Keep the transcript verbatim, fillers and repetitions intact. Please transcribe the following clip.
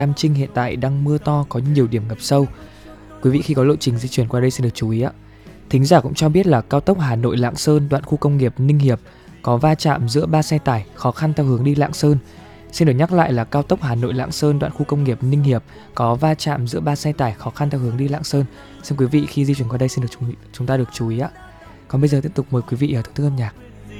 Nam Trinh hiện tại đang mưa to, có nhiều điểm ngập sâu. Quý vị khi có lộ trình di chuyển qua đây xin được chú ý ạ. Thính giả cũng cho biết là cao tốc Hà Nội Lạng Sơn đoạn khu công nghiệp Ninh Hiệp có va chạm giữa ba xe tải khó khăn theo hướng đi Lạng Sơn. Xin được nhắc lại là cao tốc Hà Nội Lạng Sơn đoạn khu công nghiệp Ninh Hiệp có va chạm giữa ba xe tải khó khăn theo hướng đi Lạng Sơn. Xin quý vị khi di chuyển qua đây xin được chú, chúng ta được chú ý ạ. Còn bây giờ tiếp tục mời quý vị thưởng thức âm nhạc.